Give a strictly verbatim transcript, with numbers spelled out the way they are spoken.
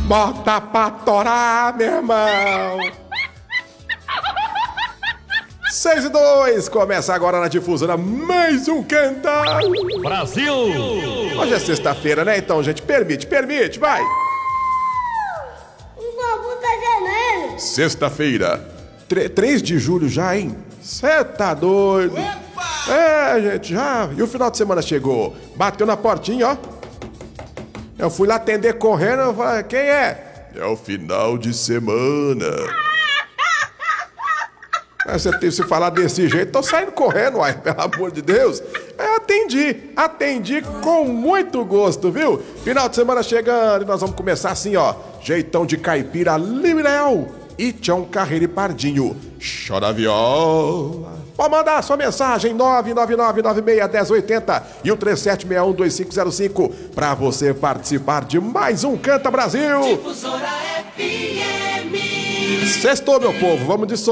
Bota pra torar, meu irmão. seis e dois, começa agora na Difusora mais um Cantar Brasil! Hoje é sexta-feira, né? Então, gente, permite, permite, vai! O Babu tá gemendo! Sexta-feira, três de julho já, hein? Cê tá doido? Opa! É, gente, já. E o final de semana chegou. Bateu na portinha, ó. Eu fui lá atender correndo, eu falei, quem é? É o final de semana. Mas você tem que se falar desse jeito, tô saindo correndo, uai, pelo amor de Deus. Eu atendi, atendi com muito gosto, viu? Final de semana chegando e nós vamos começar assim, ó. Jeitão de caipira, Liminel e Tião Carreiro e Pardinho. Chora viola. Pode mandar sua mensagem nove nove nove nove seis um zero oito zero e o três sete seis um dois cinco zero cinco pra você participar de mais um Canta Brasil. Difusora F M. Sextou, meu povo, vamos de som.